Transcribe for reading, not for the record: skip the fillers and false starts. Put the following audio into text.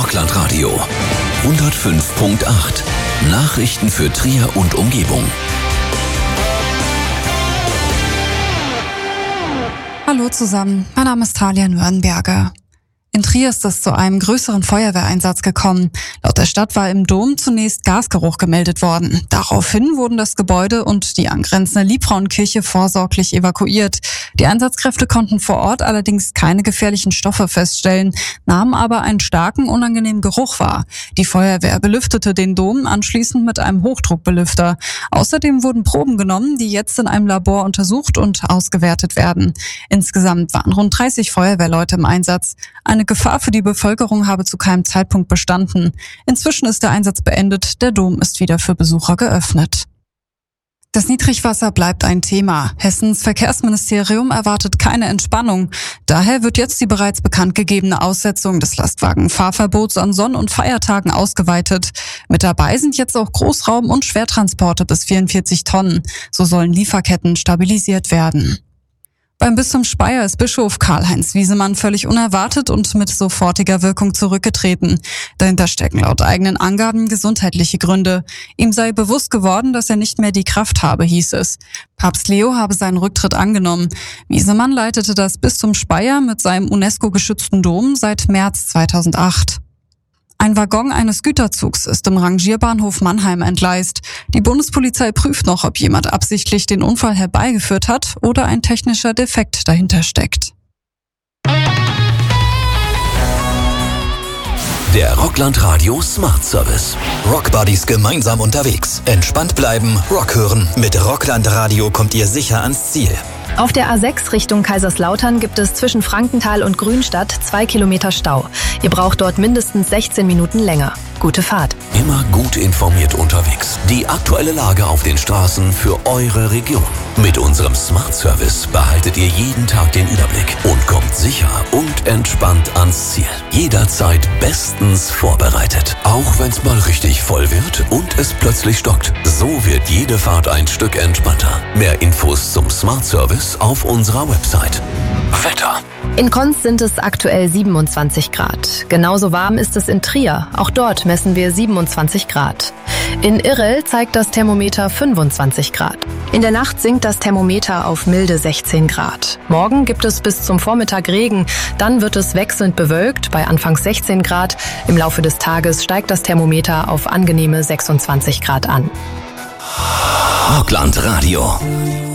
Rockland Radio 105.8. Nachrichten für Trier und Umgebung. Hallo zusammen, mein Name ist Thalia Nürnberger. In Trier ist es zu einem größeren Feuerwehreinsatz gekommen. Laut der Stadt war im Dom zunächst Gasgeruch gemeldet worden. Daraufhin wurden das Gebäude und die angrenzende Liebfrauenkirche vorsorglich evakuiert. Die Einsatzkräfte konnten vor Ort allerdings keine gefährlichen Stoffe feststellen, nahmen aber einen starken, unangenehmen Geruch wahr. Die Feuerwehr belüftete den Dom anschließend mit einem Hochdruckbelüfter. Außerdem wurden Proben genommen, die jetzt in einem Labor untersucht und ausgewertet werden. Insgesamt waren rund 30 Feuerwehrleute im Einsatz. Eine Gefahr für die Bevölkerung habe zu keinem Zeitpunkt bestanden. Inzwischen ist der Einsatz beendet, der Dom ist wieder für Besucher geöffnet. Das Niedrigwasser bleibt ein Thema. Hessens Verkehrsministerium erwartet keine Entspannung. Daher wird jetzt die bereits bekannt gegebene Aussetzung des Lastwagenfahrverbots an Sonn- und Feiertagen ausgeweitet. Mit dabei sind jetzt auch Großraum- und Schwertransporte bis 44 Tonnen. So sollen Lieferketten stabilisiert werden. Beim Bistum Speyer ist Bischof Karl-Heinz Wiesemann völlig unerwartet und mit sofortiger Wirkung zurückgetreten. Dahinter stecken laut eigenen Angaben gesundheitliche Gründe. Ihm sei bewusst geworden, dass er nicht mehr die Kraft habe, hieß es. Papst Leo habe seinen Rücktritt angenommen. Wiesemann leitete das Bistum Speyer mit seinem UNESCO-geschützten Dom seit März 2008. Ein Waggon eines Güterzugs ist im Rangierbahnhof Mannheim entgleist. Die Bundespolizei prüft noch, ob jemand absichtlich den Unfall herbeigeführt hat oder ein technischer Defekt dahinter steckt. Der Rockland Radio Smart Service. Rockbuddies gemeinsam unterwegs. Entspannt bleiben, Rock hören. Mit Rockland Radio kommt ihr sicher ans Ziel. Auf der A6 Richtung Kaiserslautern gibt es zwischen Frankenthal und Grünstadt 2 Kilometer Stau. Ihr braucht dort mindestens 16 Minuten länger. Gute Fahrt. Immer gut informiert unterwegs. Die aktuelle Lage auf den Straßen für eure Region. Mit unserem Smart Service behaltet ihr jeden Tag den Überblick und kommt sicher und entspannt ans Ziel. Jederzeit bestens vorbereitet. Auch wenn es mal richtig voll wird und es plötzlich stockt. So wird jede Fahrt ein Stück entspannter. Mehr Infos zum Smart Service auf unserer Website. Wetter. In Konz sind es aktuell 27 Grad. Genauso warm ist es in Trier. Auch dort messen wir 27 Grad. In Irrel zeigt das Thermometer 25 Grad. In der Nacht sinkt das Thermometer auf milde 16 Grad. Morgen gibt es bis zum Vormittag Regen. Dann wird es wechselnd bewölkt bei anfangs 16 Grad. Im Laufe des Tages steigt das Thermometer auf angenehme 26 Grad an. Rockland Radio.